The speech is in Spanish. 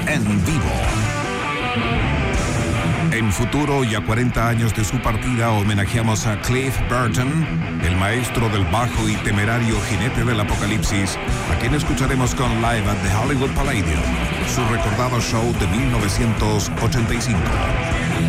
en vivo. En futuro y a 40 años de su partida homenajeamos a Cliff Burton, el maestro del bajo y temerario jinete del apocalipsis, a quien escucharemos con Live at the Hollywood Palladium, su recordado show de 1985.